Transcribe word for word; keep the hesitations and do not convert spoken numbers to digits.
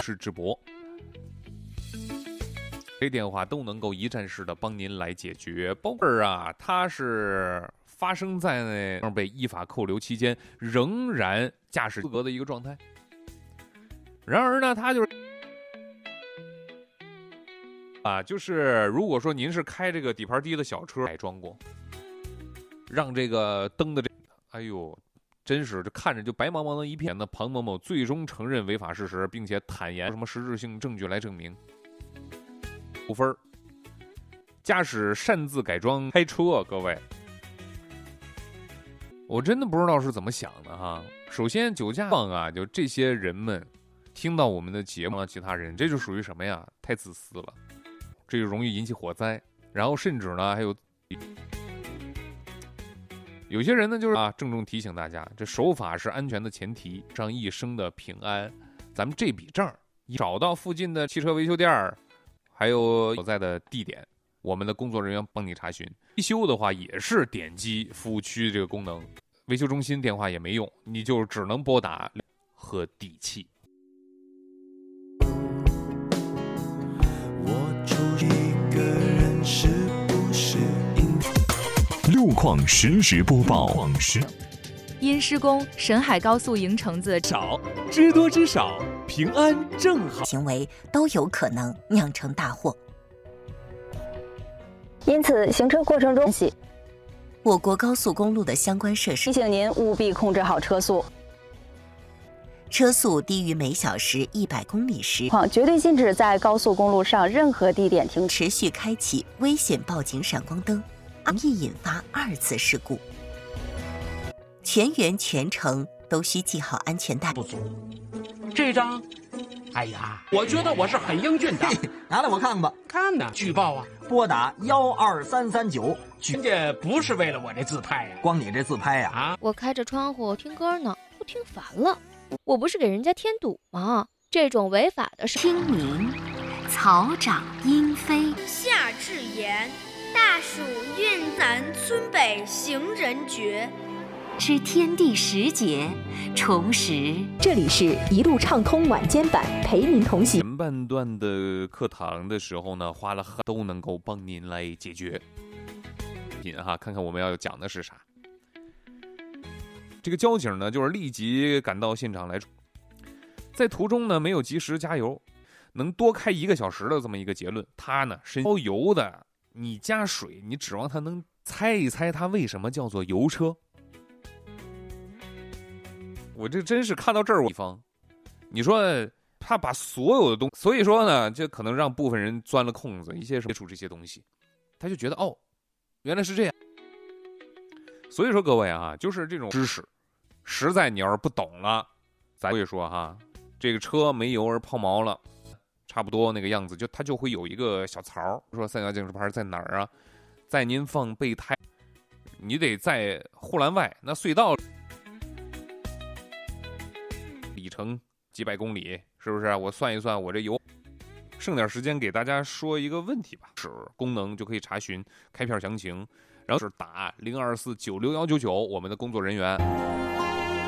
时直播，这电话都能够一站式的帮您来解决。包括啊，它是发生在那被依法扣留期间，仍然驾驶资格的一个状态。然而呢，它就是啊，就是如果说您是开这个底盘低的小车改装过，让这个灯的这，哎呦，真是这看着就白茫茫的一片呢。庞某某最终承认违法事实，并且坦言什么实质性证据来证明。五分，驾驶擅自改装开车，各位，我真的不知道是怎么想的哈。首先，酒驾啊，就这些人们听到我们的节目啊，其他人这就属于什么呀？太自私了，这就容易引起火灾。然后甚至呢，还有有些人呢，就是啊，郑重提醒大家，这守法是安全的前提，让一生的平安。咱们这笔账找到附近的汽车维修店，还有所在的地点，我们的工作人员帮你查询。维修的话也是点击服务区这个功能，维修中心电话也没用，你就只能拨打和底气。 我住一个人是不是路况实时播报。 因施工，沈海高速营城子少知多知少，平安正好行为都有可能酿成大祸。 因此，行车过程中， 我国高速公路的相关设施提醒您务必控制好车速。 车速低于每小时一百公里时， 绝对禁止在高速公路上任何地点停。 持续开启危险报警闪光灯，容易引发二次事故。全员全程都需系好安全带。 不足，这张，哎呀，我觉得我是很英俊的。 拿来我看看吧。 看呢，举报啊， 拨打幺二三三九。 人家不是为了我这自拍呀、啊， 光你这自拍呀、 啊！啊， 我开着窗户听歌呢，都听烦了。我不是给人家添堵吗？这种违法的事。 听鸣，草长莺飞。 夏至炎，大暑运南村北行人绝。 知天地时节，重拾。 这里是一路畅通晚间版，陪您同行。 前半段的课堂的时候呢，花了很都能够帮您来解决。品哈，看看我们要讲的是啥。这个交警呢，就是立即赶到现场来，在途中呢没有及时加油，能多开一个小时的这么一个结论。他呢是烧油的，你加水，你指望他能猜一猜他为什么叫做油车？我这真是看到这儿，地方，你说他把所有的东西，所以说呢，这可能让部分人钻了空子，一些什么接触这些东西，他就觉得哦，原来是这样。所以说各位啊，就是这种知识，实在你要是不懂了，咱会说哈，这个车没油而抛锚了，差不多那个样子，就它就会有一个小槽，说三角警示牌在哪儿啊？在您放备胎，你得在护栏外那隧道。里程几百公里，是不是？我算一算，我这油，剩点时间给大家说一个问题吧。是功能就可以查询开票详情，然后是打零二四九六幺九九，我们的工作人员。